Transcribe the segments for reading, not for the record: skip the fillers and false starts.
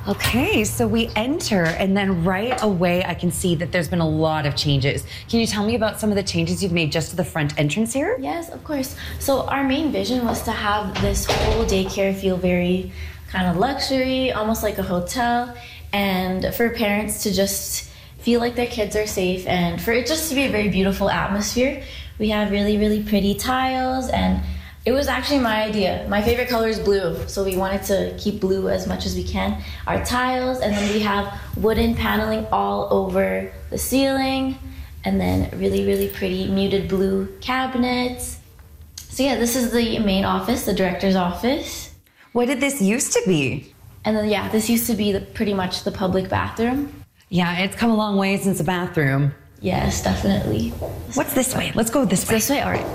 Okay, so we enter, and then right away I can see that there's been a lot of changes. Can you tell me about some of the changes you've made just to the front entrance here? Yes, of course. So our main vision was to have this whole daycare feel very kind of luxury, almost like a hotel, and for parents to just feel like their kids are safe, and for it just to be a very beautiful atmosphere. We have really, really pretty tiles, and it was actually my idea. My favorite color is blue, so we wanted to keep blue as much as we can. Our tiles, and then we have wooden paneling all over the ceiling, and then really, really pretty muted blue cabinets. So yeah, this is the main office, the director's office. What did this used to be? And then yeah, this used to be pretty much the public bathroom. Yeah, it's come a long way since the bathroom. Yes, definitely. What's this way? Let's go this way. This way, all right.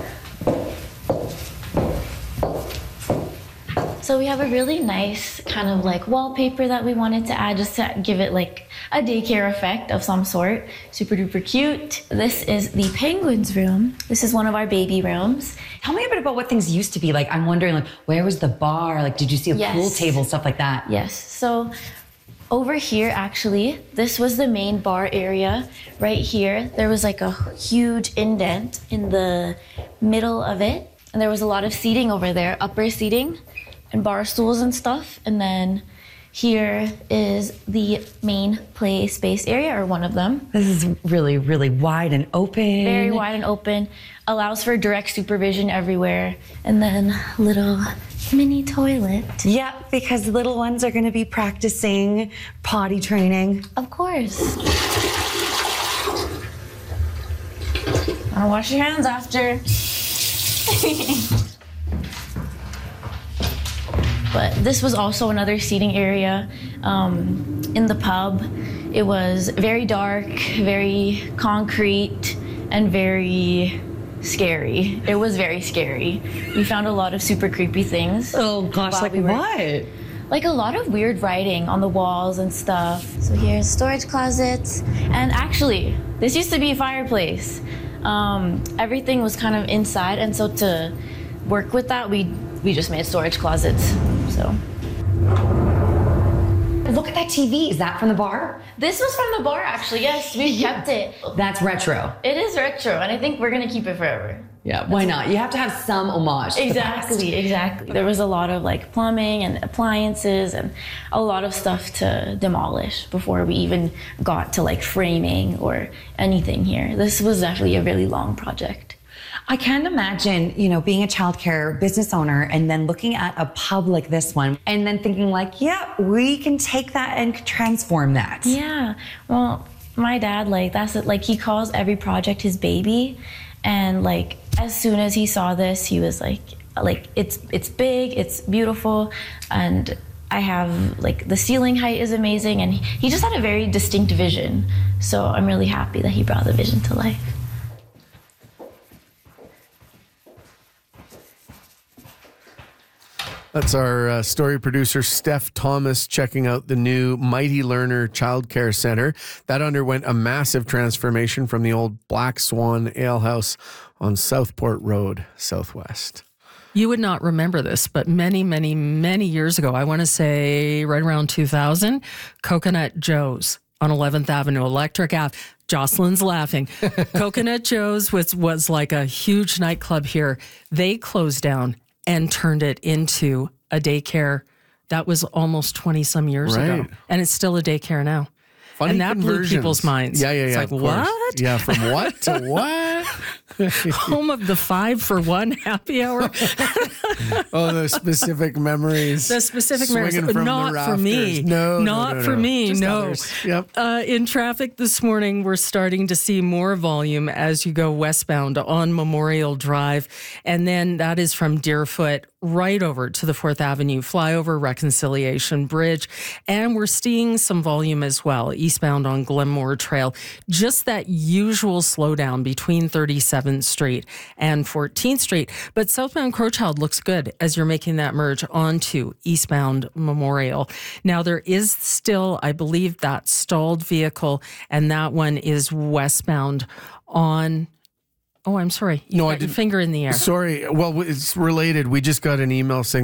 So we have a really nice kind of like wallpaper that we wanted to add just to give it like a daycare effect of some sort. Super duper cute. This is the penguins room. This is one of our baby rooms. Tell me a bit about what things used to be. Like, I'm wondering, like, where was the bar? Like, did you see a pool table, stuff like that? Yes. So over here, actually, this was the main bar area. Right here, there was like a huge indent in the middle of it. And there was a lot of seating over there, upper seating and bar stools and stuff. And then here is the main play space area, or one of them. This is really, really wide and open. Very wide and open. Allows for direct supervision everywhere. And then little mini toilet. Yeah, because little ones are going to be practicing potty training. Of course. I'll wash your hands after. But this was also another seating area in the pub. It was very dark, very concrete, and very scary. It was very scary. We found a lot of super creepy things. Oh gosh, like what? Like a lot of weird writing on the walls and stuff. So here's storage closets. And actually, this used to be a fireplace. Everything was kind of inside, and so to work with that, we just made storage closets, so. Look at that TV. Is that from the bar? This was from the bar, actually. Yes, we kept it. That's retro. It is retro, and I think we're gonna keep it forever. Yeah, why not? You have to have some homage. Exactly. There was a lot of like plumbing and appliances and a lot of stuff to demolish before we even got to like framing or anything here. This was definitely a really long project. I can't imagine, you know, being a childcare business owner and then looking at a pub like this one and then thinking like, yeah, we can take that and transform that. Yeah, well, my dad, like, that's it. Like, he calls every project his baby. And like, as soon as he saw this, he was like it's big, it's beautiful, and I have like the ceiling height is amazing, and he just had a very distinct vision. So I'm really happy that he brought the vision to life. That's our story producer, Steph Thomas, checking out the new Mighty Learner Childcare Center. That underwent a massive transformation from the old Black Swan Ale House on Southport Road, Southwest. You would not remember this, but many, many, many years ago, I want to say right around 2000, Coconut Joe's on 11th Avenue, Electric Ave. Jocelyn's laughing. Coconut Joe's was like a huge nightclub here. They closed down and turned it into a daycare. That was almost 20 some years ago. And it's still a daycare now. Funny and that blew people's minds. Yeah. It's like, what? Yeah, from what to what? Home of the 5-for-1 happy hour. Oh, the specific memories. The specific memories. From not for me. Not for me. Just no. Others. Yep. In traffic this morning, we're starting to see more volume as you go westbound on Memorial Drive. And then that is from Deerfoot right over to the 4th Avenue flyover Reconciliation Bridge. And we're seeing some volume as well, eastbound on Glenmore Trail. Just that usual slowdown between 37th Street and 14th Street. But southbound Crowchild looks good as you're making that merge onto eastbound Memorial. Now, there is still, I believe, that stalled vehicle, and that one is westbound on... Oh, I'm sorry. You got your finger in the air. Sorry. Well, it's related. We just got an email saying